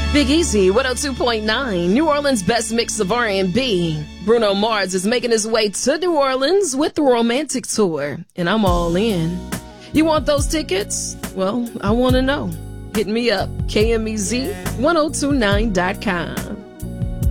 Big Easy, 102.9, New Orleans' best mix of R&B. Bruno Mars is making his way to New Orleans with the Romantic Tour, and I'm all in. You want those tickets? Well, I want to know. Hit me up, KMEZ1029.com.